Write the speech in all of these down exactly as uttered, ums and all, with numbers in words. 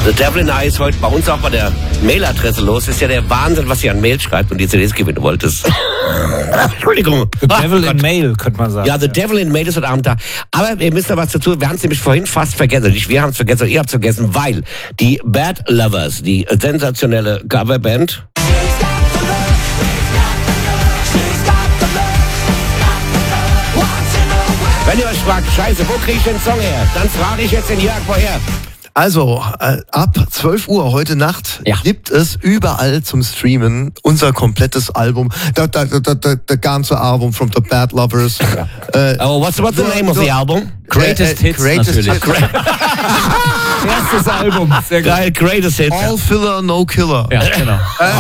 The Devil in I ist heute bei uns auch bei der Mailadresse los. Ist ja der Wahnsinn, was ihr an Mail schreibt und die C Ds gewinnen wolltest. Entschuldigung. The Devil oh, in Mail, könnte man sagen. Ja, The Devil in Mail ist heute Abend da. Aber wir müssen noch was dazu. Wir haben es nämlich vorhin fast vergessen. Nicht wir haben es vergessen, ihr habt es vergessen, weil die Bad Lovers, die sensationelle Coverband, wenn ihr euch fragt, scheiße, wo kriege ich den Song her? Dann frage ich jetzt den Jörg, woher? Also, äh, ab zwölf Uhr heute Nacht ja. gibt es überall zum Streamen unser komplettes Album. The, the, the, the, the ganze Album from the Bad Lovers. Ja. Äh, oh, what's, what's the name of the album? Greatest äh, äh, Hits Greatest natürlich. Hits. Erstes Album. Sehr gut. Geil, Greatest Hits. All Filler, No Killer. Ja, genau.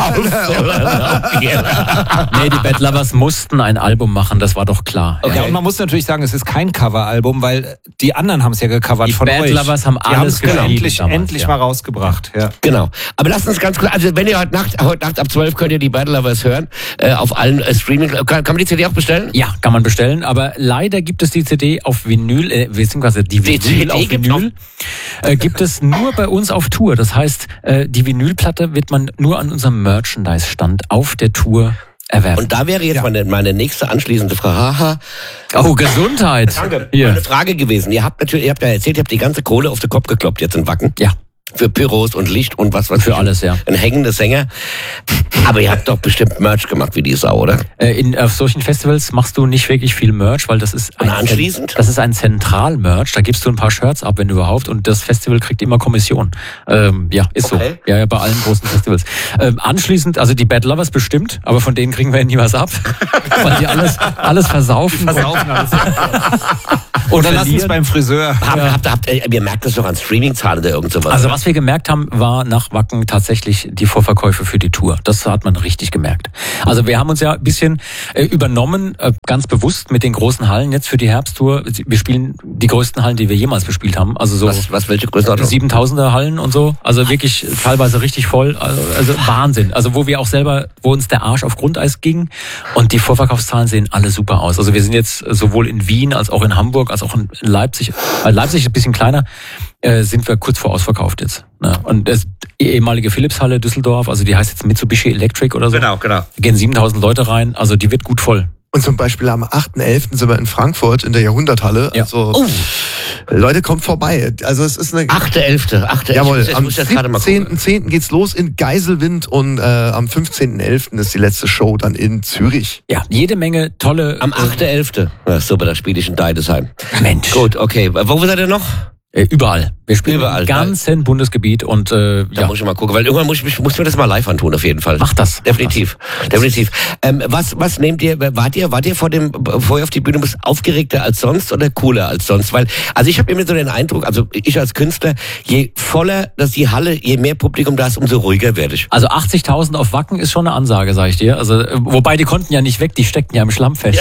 Nee, die Bad Lovers mussten ein Album machen, das war doch klar. Okay. Ja, und man muss natürlich sagen, es ist kein Coveralbum, weil die anderen haben es ja gecovert Die von Bad euch. Lovers haben die alles genau. geschrieben endlich, damals, endlich ja. mal rausgebracht. Ja. Genau. Aber lasst uns ganz kurz, also wenn ihr heute Nacht, heute Nacht ab zwölf könnt ihr die Bad Lovers hören, äh, auf allen äh, Streaming. Kann, kann man die C D auch bestellen? Ja, kann man bestellen, aber leider gibt es die C D auf Vinyl, äh, beziehungsweise die Vinyl Die C D auf gibt's Vinyl, äh, gibt es nur bei uns auf Tour. Das heißt, äh, die Vinylplatte wird man nur an unserem Merchandise-Stand auf der Tour erwerben. Und da wäre jetzt ja. meine, meine nächste anschließende Frage. Haha. Oh, Gesundheit. Danke. Hier. Eine Frage gewesen. Ihr habt natürlich, ihr habt ja erzählt, ihr habt die ganze Kohle auf den Kopf gekloppt jetzt in Wacken. Ja. Für Pyros und Licht und was was Für alles, ja. Ein hängender Sänger. Aber ihr habt doch bestimmt Merch gemacht wie die Sau, oder? Äh, in, auf solchen Festivals machst du nicht wirklich viel Merch, weil das ist ein, und anschließend? Das ist ein Zentral-Merch. Da gibst du ein paar Shirts ab, wenn überhaupt, und das Festival kriegt immer Kommission. Ähm, ja, ist okay. so. Ja, ja, bei allen großen Festivals. Ähm, anschließend, also die Bad Lovers bestimmt, aber von denen kriegen wir ja nie was ab, weil die alles, alles versaufen. Die versaufen alles. Oder lass uns beim Friseur. Habt, ja. habt, habt, ihr merkt das doch an Streaming-Zahlen oder irgend sowas. Also was wir gemerkt haben, war nach Wacken tatsächlich die Vorverkäufe für die Tour. Das hat man richtig gemerkt. Also wir haben uns ja ein bisschen äh, übernommen, äh, ganz bewusst mit den großen Hallen jetzt für die Herbsttour. Wir spielen die größten Hallen, die wir jemals bespielt haben. Also so was, was welche Größenordnung? siebentausender Hallen und so. Also wirklich teilweise richtig voll. Also, also Wahnsinn. Also wo wir auch selber, wo uns der Arsch auf Grundeis ging. Und die Vorverkaufszahlen sehen alle super aus. Also wir sind jetzt sowohl in Wien als auch in Hamburg als auch in Leipzig. Äh, Leipzig ist ein bisschen kleiner. Äh, sind wir kurz vor ausverkauft jetzt. Ne? Und das, die ehemalige Philips-Halle Düsseldorf, also die heißt jetzt Mitsubishi Electric oder so. Genau, genau. Da gehen siebentausend Leute rein, also die wird gut voll. Und zum Beispiel am achten elften sind wir in Frankfurt in der Jahrhunderthalle. Ja. Also, oh. Leute, kommt vorbei. Also es ist eine... achte elfte achte Jawohl, elfte am siebzehnten zehnten geht's los in Geiselwind und äh, am fünfzehnten elften ist die letzte Show dann in Zürich. Ja, jede Menge tolle... Am achte elfte Ja, super, da spiele ich in Deidesheim. Mensch. Gut, okay. Wo seid ihr noch? Äh, überall. Wir spielen Überall, im ganzen Bundesgebiet und äh, Da ja. muss ich mal gucken, weil irgendwann muss ich, muss ich mir das mal live antun, auf jeden Fall. Mach das. Definitiv, Mach das. definitiv. Ähm, was, was nehmt ihr, wart ihr, wart ihr vor dem, bevor ihr auf die Bühne müsst, aufgeregter als sonst oder cooler als sonst? Weil, also ich habe immer so den Eindruck, also ich als Künstler, je voller das die Halle, je mehr Publikum da ist, umso ruhiger werde ich. Also achtzigtausend auf Wacken ist schon eine Ansage, sag ich dir. Also äh, wobei die konnten ja nicht weg, die steckten ja im Schlamm fest.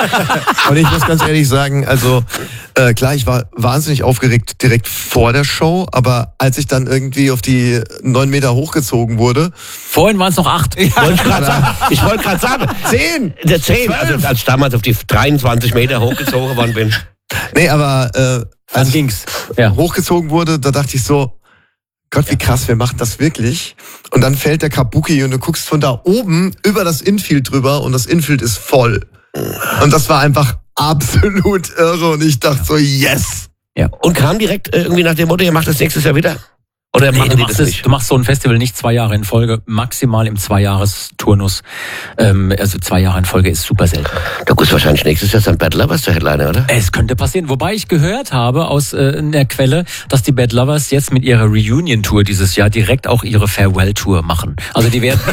Ja. Und ich muss ganz ehrlich sagen, also äh, klar, ich war wahnsinnig aufgeregt direkt vor der Show, aber als ich dann irgendwie auf die neun Meter hochgezogen wurde. Vorhin waren es noch acht. Ich wollte gerade sagen, ich wollte gerade sagen, Zehn! Der zehn, also als ich damals auf die dreiundzwanzig Meter hochgezogen worden bin. Nee, aber äh, als Dann ging's. ich Ja. hochgezogen wurde, da dachte ich so, Gott, wie krass, wir machen das wirklich. Und dann fällt der Kabuki und du guckst von da oben über das Infield drüber und das Infield ist voll. Und das war einfach absolut irre und ich dachte so, yes! Ja. Und kam direkt irgendwie nach dem Motto, ihr macht das nächstes Jahr wieder? Oder Nee, machen du, die machst das es, nicht? du machst so ein Festival nicht zwei Jahre in Folge, maximal im Zwei-Jahres-Turnus. Ähm, also zwei Jahre in Folge ist super selten. Da ist wahrscheinlich nächstes Jahr dann Bad Lovers der Headliner, oder? Es könnte passieren. Wobei ich gehört habe aus äh, der Quelle, dass die Bad Lovers jetzt mit ihrer Reunion-Tour dieses Jahr direkt auch ihre Farewell-Tour machen. Also die werden,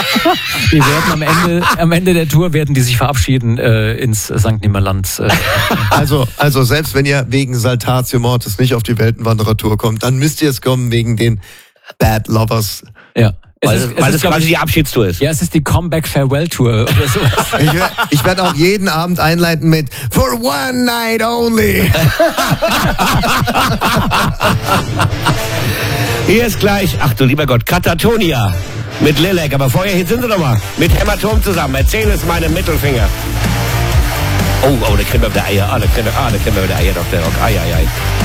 die werden am Ende, am Ende der Tour werden die sich verabschieden äh, ins Sankt Nimmerland. Äh. Also, also selbst wenn ihr wegen Saltatio Mortis nicht auf die Weltenwanderer-Tour kommt, dann müsst ihr es kommen wegen den Bad Lovers. Ja. Es Weil ist, es, es weil ist, es glaub quasi ich, die Abschiedstour ist. ja, es ist die Comeback-Farewell-Tour oder so. Ich, wer- ich werde auch jeden Abend einleiten mit For one night only. Hier ist gleich, ach du lieber Gott, Katatonia mit Lilek. Aber vorher, hier sind sie noch mal, mit Hämatom zusammen. Erzähl es meinem Mittelfinger. Oh, oh, da kriegen wir wieder Eier. Ah, da kriegen wir, ah, da kriegen wir wieder Eier, Doktor Rock. Ei, ei, ei.